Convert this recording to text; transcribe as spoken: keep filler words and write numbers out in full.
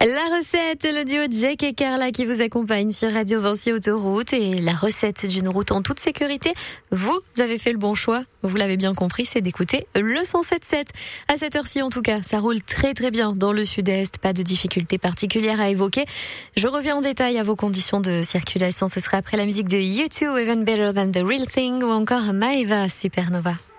La recette, le duo Jack et Carla qui vous accompagne sur Radio Vinci Autoroute et la recette d'une route en toute sécurité. Vous avez fait le bon choix, vous l'avez bien compris, c'est d'écouter le cent sept virgule sept. À cette heure-ci en tout cas, ça roule très très bien dans le sud-est, pas de difficultés particulières à évoquer. Je reviens en détail à vos conditions de circulation, ce sera après la musique de U deux, Even Better Than The Real Thing ou encore Maeva Supernova.